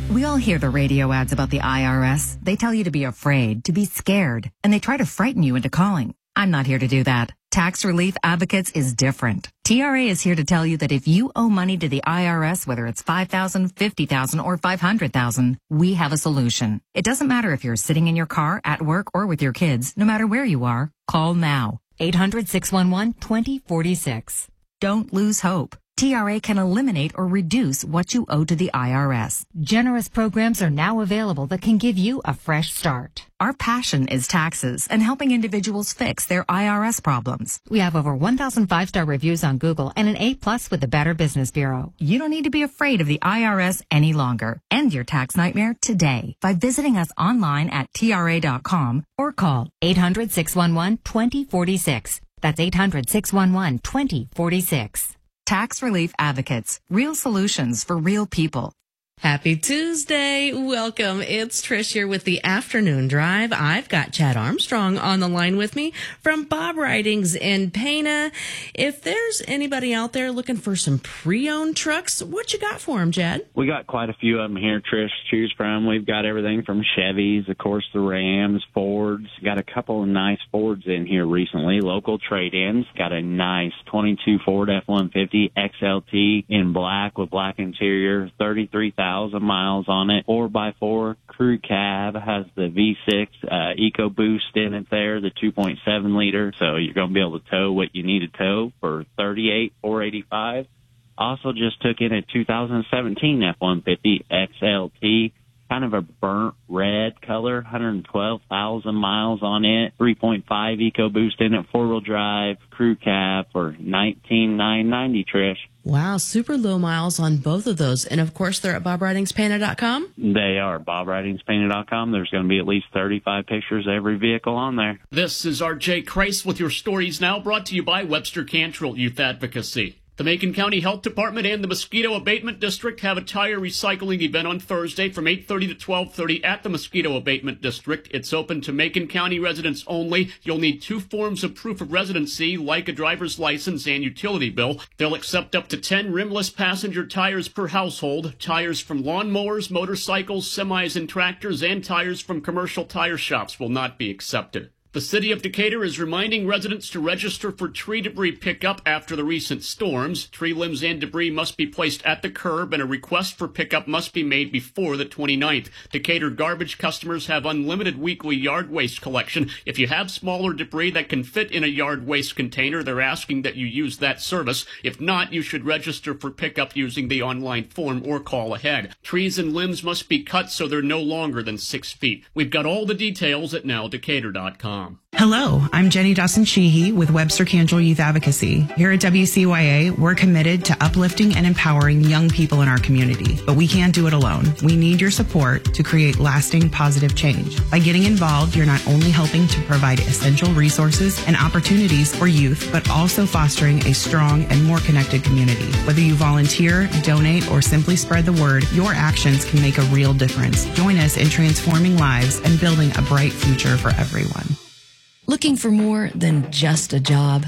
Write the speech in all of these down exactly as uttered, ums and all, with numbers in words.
We all hear the radio ads about the I R S. They tell you to be afraid, to be scared, and they try to frighten you into calling. I'm not here to do that. Tax Relief Advocates is different. T R A is here to tell you that if you owe money to the I R S, whether it's five thousand dollars, fifty thousand dollars, or five hundred thousand dollars, we have a solution. It doesn't matter if you're sitting in your car, at work, or with your kids. No matter where you are, call now. eight hundred, six one one, two zero four six. Don't lose hope. T R A can eliminate or reduce what you owe to the I R S. Generous programs are now available that can give you a fresh start. Our passion is taxes and helping individuals fix their I R S problems. We have over one thousand five-star reviews on Google and an A plus with the Better Business Bureau. You don't need to be afraid of the I R S any longer. End your tax nightmare today by visiting us online at T R A dot com or call eight hundred, six one one, two zero four six. That's eight hundred, six one one, two zero four six. Tax Relief Advocates, real solutions for real people. Happy Tuesday. Welcome. It's Trish here with the Afternoon Drive. I've got Chad Armstrong on the line with me from Bob Ridings in Pana. If there's anybody out there looking for some pre-owned trucks, what you got for them, Chad? We got quite a few of them here, Trish, to choose from. We've got everything from Chevys, of course, the Rams, Fords. Got a couple of nice Fords in here recently, local trade-ins. Got a nice twenty-two Ford F one fifty X L T in black with black interior, thirty-three thousand miles on it. four by four crew cab, has the V six uh, EcoBoost in it there, the two point seven liter. So you're going to be able to tow what you need to tow for thirty-eight thousand four hundred eighty-five dollars. Also just took in a two thousand seventeen F one fifty X L T, kind of a burnt red color, one hundred twelve thousand miles on it, three point five EcoBoost in it, four-wheel drive, crew cab for nineteen thousand nine hundred ninety dollars, Trish. Wow, super low miles on both of those. And, of course, they're at bob ridings pana dot com? They are, bob ridings pana dot com. There's going to be at least thirty-five pictures of every vehicle on there. This is R J Kreis with your stories now, brought to you by Webster Cantrell Youth Advocacy. The Macon County Health Department and the Mosquito Abatement District have a tire recycling event on Thursday from eight thirty to twelve thirty at the Mosquito Abatement District. It's open to Macon County residents only. You'll need two forms of proof of residency, like a driver's license and utility bill. They'll accept up to ten rimless passenger tires per household, tires from lawnmowers, motorcycles, semis, and tractors, and tires from commercial tire shops will not be accepted. The city of Decatur is reminding residents to register for tree debris pickup after the recent storms. Tree limbs and debris must be placed at the curb, and a request for pickup must be made before the twenty-ninth. Decatur garbage customers have unlimited weekly yard waste collection. If you have smaller debris that can fit in a yard waste container, they're asking that you use that service. If not, you should register for pickup using the online form or call ahead. Trees and limbs must be cut so they're no longer than six feet. We've got all the details at now decatur dot com. Hello, I'm Jenny Dawson-Sheehy with Webster Cantrell Youth Advocacy. Here at W C Y A, we're committed to uplifting and empowering young people in our community, but we can't do it alone. We need your support to create lasting positive change. By getting involved, you're not only helping to provide essential resources and opportunities for youth, but also fostering a strong and more connected community. Whether you volunteer, donate, or simply spread the word, your actions can make a real difference. Join us in transforming lives and building a bright future for everyone. Looking for more than just a job?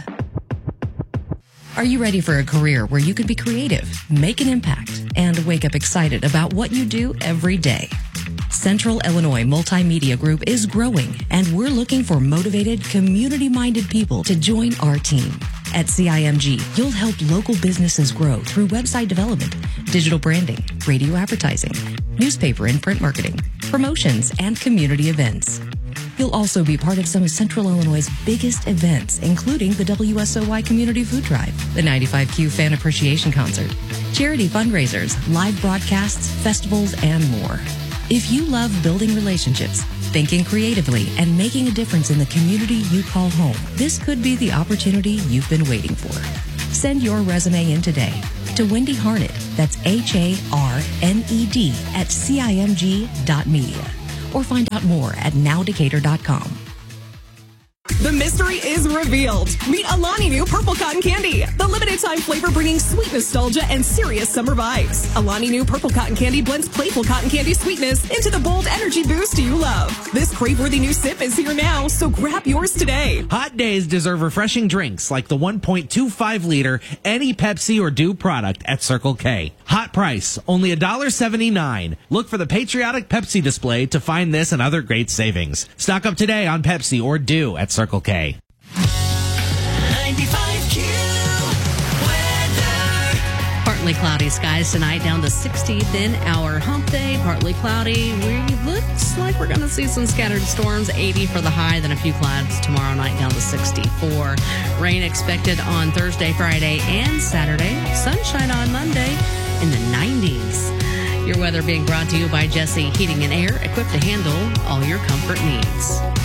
Are you ready for a career where you can be creative, make an impact, and wake up excited about what you do every day? Central Illinois Multimedia Group is growing, and we're looking for motivated, community-minded people to join our team. At C I M G, you'll help local businesses grow through website development, digital branding, radio advertising, newspaper and print marketing, promotions, and community events. You'll also be part of some of Central Illinois' biggest events, including the W S O Y Community Food Drive, the ninety-five Q Fan Appreciation Concert, charity fundraisers, live broadcasts, festivals, and more. If you love building relationships, thinking creatively, and making a difference in the community you call home, this could be the opportunity you've been waiting for. Send your resume in today to Wendy Harned, that's H A R N E D, at C I M G dot media. Or find out more at now decatur dot com. The mystery is revealed. Meet Alani New Purple Cotton Candy, the limited time flavor bringing sweet nostalgia and serious summer vibes. Alani New Purple Cotton Candy blends playful cotton candy sweetness into the bold energy boost you love. This crave-worthy new sip is here now, so grab yours today. Hot days deserve refreshing drinks like the one point two five liter any Pepsi or Dew product at Circle K. Hot price, only one dollar seventy-nine. Look for the patriotic Pepsi display to find this and other great savings. Stock up today on Pepsi or Dew at Circle K. ninety-five Q weather. Partly cloudy skies tonight, down to sixty. Then our hump day, partly cloudy. We looks like we're going to see some scattered storms. eighty for the high, then a few clouds tomorrow night, down to sixty-four. Rain expected on Thursday, Friday, and Saturday. Sunshine on Monday in the nineties. Your weather being brought to you by Jesse Heating and Air, equipped to handle all your comfort needs.